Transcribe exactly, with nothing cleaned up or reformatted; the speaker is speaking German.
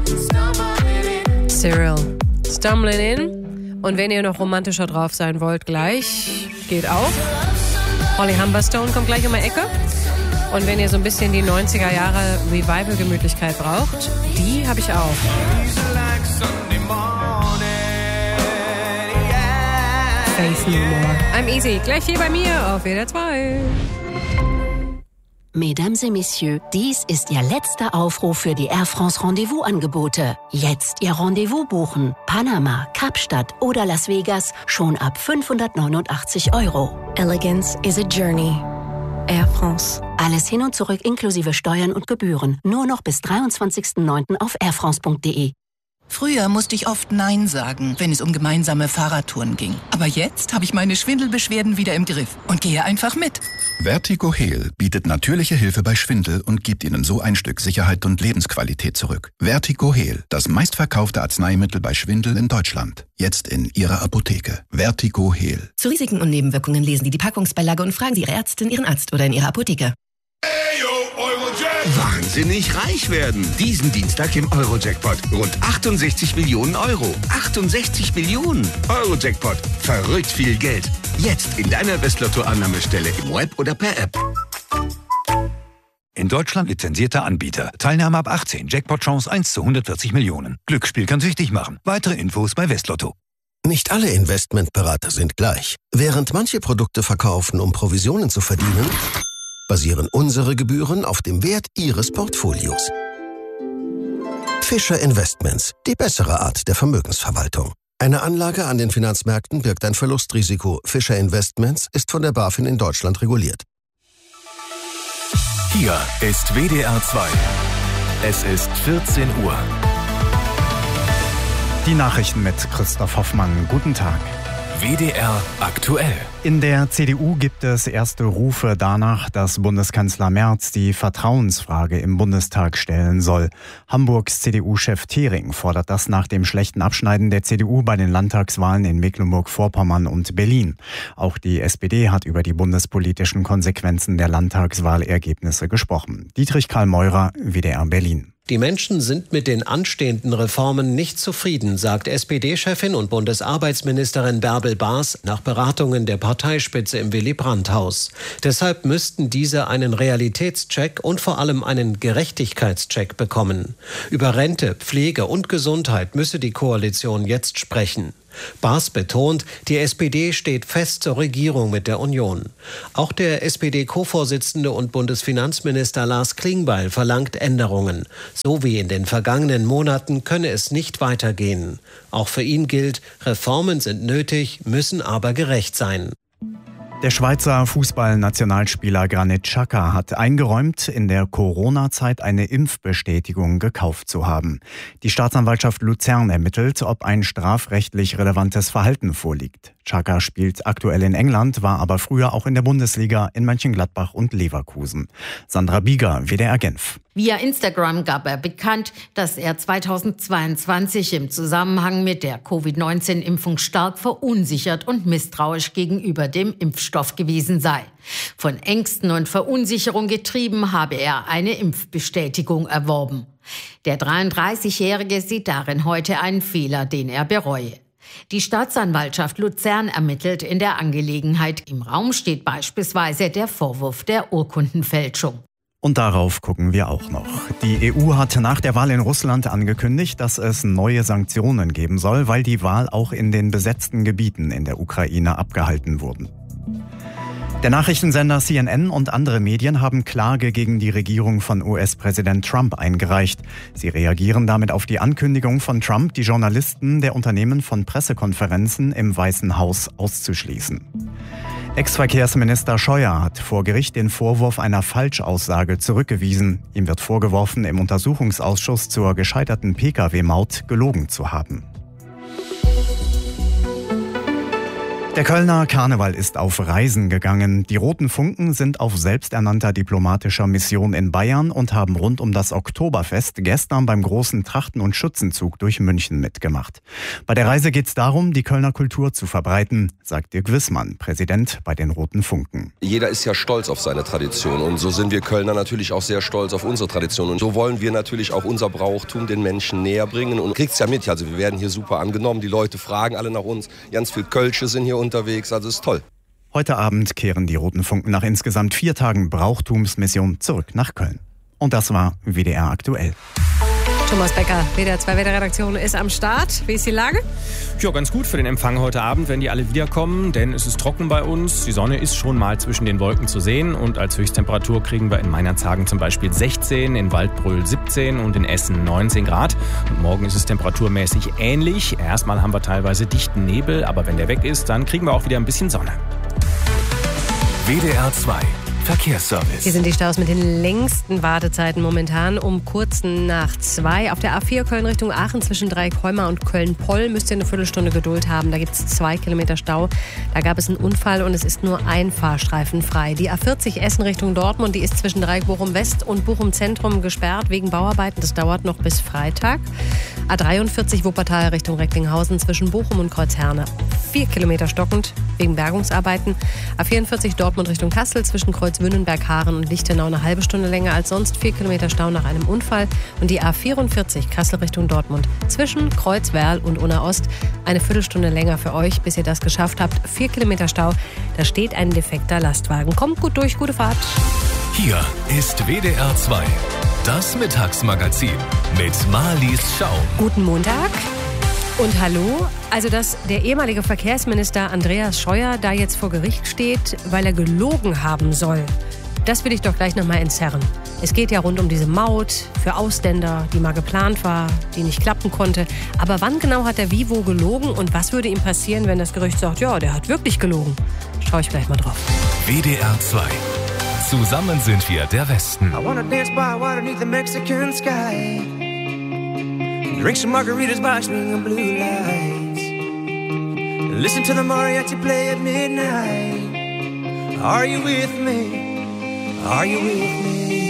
Cyril, Stumbling In. Und wenn ihr noch romantischer drauf sein wollt, gleich, geht auch. Holly Humberstone kommt gleich um die Ecke. Und wenn ihr so ein bisschen die neunziger Jahre Revival-Gemütlichkeit braucht, die habe ich auch. Faith No More. I'm Easy. Gleich hier bei mir auf W D R zwei. Mesdames et Messieurs, dies ist Ihr letzter Aufruf für die Air France Rendezvous-Angebote. Jetzt Ihr Rendezvous buchen. Panama, Kapstadt oder Las Vegas schon ab fünfhundertneunundachtzig Euro. Elegance is a journey. Air France. Alles hin und zurück inklusive Steuern und Gebühren. Nur noch bis dreiundzwanzigsten neunten auf airfrance punkt de. Früher musste ich oft Nein sagen, wenn es um gemeinsame Fahrradtouren ging. Aber jetzt habe ich meine Schwindelbeschwerden wieder im Griff und gehe einfach mit. Vertigo-Heal bietet natürliche Hilfe bei Schwindel und gibt Ihnen so ein Stück Sicherheit und Lebensqualität zurück. Vertigo-Heal, das meistverkaufte Arzneimittel bei Schwindel in Deutschland. Jetzt in Ihrer Apotheke. Vertigo-Heal. Zu Risiken und Nebenwirkungen lesen Sie die Packungsbeilage und fragen Sie Ihre Ärztin, Ihren Arzt oder in Ihrer Apotheke. Wahnsinnig reich werden. Diesen Dienstag im Euro-Jackpot. Rund achtundsechzig Millionen Euro. achtundsechzig Millionen. Euro-Jackpot. Verrückt viel Geld. Jetzt in deiner Westlotto-Annahmestelle im Web oder per App. In Deutschland lizenzierter Anbieter. Teilnahme ab achtzehn. Jackpot-Chance eins zu hundertvierzig Millionen. Glücksspiel kann süchtig machen. Weitere Infos bei Westlotto. Nicht alle Investmentberater sind gleich. Während manche Produkte verkaufen, um Provisionen zu verdienen, basieren unsere Gebühren auf dem Wert Ihres Portfolios. Fischer Investments, die bessere Art der Vermögensverwaltung. Eine Anlage an den Finanzmärkten birgt ein Verlustrisiko. Fischer Investments ist von der BaFin in Deutschland reguliert. Hier ist W D R zwei. Es ist vierzehn Uhr. Die Nachrichten mit Christoph Hoffmann. Guten Tag. W D R aktuell. In der C D U gibt es erste Rufe danach, dass Bundeskanzler Merz die Vertrauensfrage im Bundestag stellen soll. Hamburgs C D U-Chef Thering fordert das nach dem schlechten Abschneiden der C D U bei den Landtagswahlen in Mecklenburg-Vorpommern und Berlin. Auch die S P D hat über die bundespolitischen Konsequenzen der Landtagswahlergebnisse gesprochen. Dietrich Karl Meurer, W D R Berlin. Die Menschen sind mit den anstehenden Reformen nicht zufrieden, sagt S P D-Chefin und Bundesarbeitsministerin Bärbel Baas nach Beratungen der Parteispitze im Willy-Brandt-Haus. Deshalb müssten diese einen Realitätscheck und vor allem einen Gerechtigkeitscheck bekommen. Über Rente, Pflege und Gesundheit müsse die Koalition jetzt sprechen. Baas betont, die S P D steht fest zur Regierung mit der Union. Auch der S P D-Co-Vorsitzende und Bundesfinanzminister Lars Klingbeil verlangt Änderungen. So wie in den vergangenen Monaten könne es nicht weitergehen. Auch für ihn gilt, Reformen sind nötig, müssen aber gerecht sein. Der Schweizer Fußballnationalspieler Granit Xhaka hat eingeräumt, in der Corona-Zeit eine Impfbestätigung gekauft zu haben. Die Staatsanwaltschaft Luzern ermittelt, ob ein strafrechtlich relevantes Verhalten vorliegt. Xhaka spielt aktuell in England, war aber früher auch in der Bundesliga in Mönchengladbach und Leverkusen. Sandra Bieger, W D R Genf. Via Instagram gab er bekannt, dass er zweitausendzweiundzwanzig im Zusammenhang mit der Covid neunzehn Impfung stark verunsichert und misstrauisch gegenüber dem Impfstoff gewesen sei. Von Ängsten und Verunsicherung getrieben habe er eine Impfbestätigung erworben. Der dreiunddreißigjährige sieht darin heute einen Fehler, den er bereue. Die Staatsanwaltschaft Luzern ermittelt in der Angelegenheit. Im Raum steht beispielsweise der Vorwurf der Urkundenfälschung. Und darauf gucken wir auch noch. Die E U hat nach der Wahl in Russland angekündigt, dass es neue Sanktionen geben soll, weil die Wahl auch in den besetzten Gebieten in der Ukraine abgehalten wurde. Der Nachrichtensender C N N und andere Medien haben Klage gegen die Regierung von U S-Präsident Trump eingereicht. Sie reagieren damit auf die Ankündigung von Trump, die Journalisten der Unternehmen von Pressekonferenzen im Weißen Haus auszuschließen. Ex-Verkehrsminister Scheuer hat vor Gericht den Vorwurf einer Falschaussage zurückgewiesen. Ihm wird vorgeworfen, im Untersuchungsausschuss zur gescheiterten Pkw-Maut gelogen zu haben. Der Kölner Karneval ist auf Reisen gegangen. Die Roten Funken sind auf selbsternannter diplomatischer Mission in Bayern und haben rund um das Oktoberfest gestern beim großen Trachten- und Schützenzug durch München mitgemacht. Bei der Reise geht es darum, die Kölner Kultur zu verbreiten, sagt Dirk Wissmann, Präsident bei den Roten Funken. Jeder ist ja stolz auf seine Tradition und so sind wir Kölner natürlich auch sehr stolz auf unsere Tradition. Und so wollen wir natürlich auch unser Brauchtum den Menschen näher bringen. Und kriegt's ja mit, also wir werden hier super angenommen, die Leute fragen alle nach uns, ganz viel Kölsche sind hier unterwegs, also ist toll. Heute Abend kehren die Roten Funken nach insgesamt vier Tagen Brauchtumsmission zurück nach Köln. Und das war W D R aktuell. Thomas Becker, W D R zwei Wetterredaktion ist am Start. Wie ist die Lage? Ja, ganz gut für den Empfang heute Abend, wenn die alle wiederkommen, denn es ist trocken bei uns. Die Sonne ist schon mal zwischen den Wolken zu sehen und als Höchsttemperatur kriegen wir in Meinerzhagen zum Beispiel sechzehn, in Waldbröl siebzehn und in Essen neunzehn Grad. Und morgen ist es temperaturmäßig ähnlich. Erstmal haben wir teilweise dichten Nebel, aber wenn der weg ist, dann kriegen wir auch wieder ein bisschen Sonne. W D R zwei Verkehrsservice. Hier sind die Staus mit den längsten Wartezeiten momentan. Um kurz nach zwei auf der A vier Köln Richtung Aachen zwischen Dreieckholma und Köln-Poll müsst ihr eine Viertelstunde Geduld haben. Da gibt es zwei Kilometer Stau. Da gab es einen Unfall und es ist nur ein Fahrstreifen frei. Die A vierzig Essen Richtung Dortmund, die ist zwischen Dreieck Bochum West und Bochum Zentrum gesperrt wegen Bauarbeiten. Das dauert noch bis Freitag. A dreiundvierzig Wuppertal Richtung Recklinghausen zwischen Bochum und Kreuzherne. Vier Kilometer stockend wegen Bergungsarbeiten. A vierundvierzig Dortmund Richtung Kassel zwischen Kreuzwünnenberg, Haaren und Lichtenau eine halbe Stunde länger als sonst. Vier Kilometer Stau nach einem Unfall. Und die A vierundvierzig Kassel Richtung Dortmund zwischen Kreuzwerl und Unna Ost eine Viertelstunde länger für euch, bis ihr das geschafft habt. Vier Kilometer Stau. Da steht ein defekter Lastwagen. Kommt gut durch, gute Fahrt. Hier ist W D R zwei. Das Mittagsmagazin mit Marlies Schaum. Guten Montag. Und hallo, also dass der ehemalige Verkehrsminister Andreas Scheuer da jetzt vor Gericht steht, weil er gelogen haben soll, das will ich doch gleich nochmal entzerren. Es geht ja rund um diese Maut für Ausländer, die mal geplant war, die nicht klappen konnte. Aber wann genau hat der Vivo gelogen und was würde ihm passieren, wenn das Gericht sagt, ja, der hat wirklich gelogen? Schau ich gleich mal drauf. W D R zwei. Zusammen sind wir der Westen. I wanna dance by water beneath the Mexican sky. Drink some margaritas by swinging blue lights. Listen to the mariachi play at midnight. Are you with me? Are you with me?